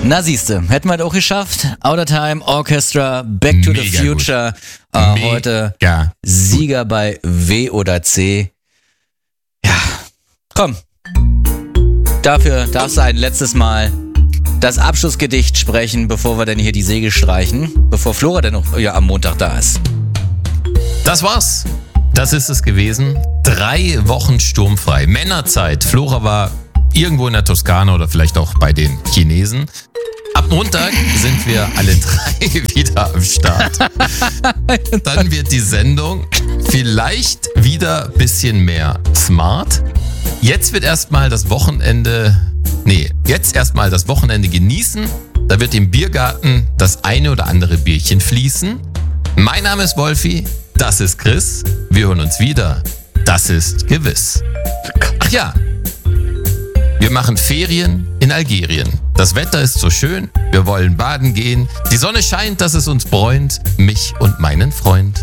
Na siehste, hätten wir das auch geschafft. Outer Time Orchestra, Back to the Future. Heute Sieger bei W oder C. Ja, komm. Dafür darfst du ein letztes Mal das Abschlussgedicht sprechen, bevor wir dann hier die Segel streichen. Bevor Flora dann noch am Montag da ist. Das war's. Das ist es gewesen. 3 Wochen sturmfrei. Männerzeit. Flora war irgendwo in der Toskana oder vielleicht auch bei den Chinesen. Ab Montag sind wir alle 3 wieder am Start. Dann wird die Sendung vielleicht wieder ein bisschen mehr smart. Jetzt erstmal das Wochenende genießen. Da wird im Biergarten das eine oder andere Bierchen fließen. Mein Name ist Wolfi, das ist Chris. Wir hören uns wieder. Das ist gewiss. Ach ja, wir machen Ferien in Algerien. Das Wetter ist so schön, wir wollen baden gehen. Die Sonne scheint, dass es uns bräunt, mich und meinen Freund.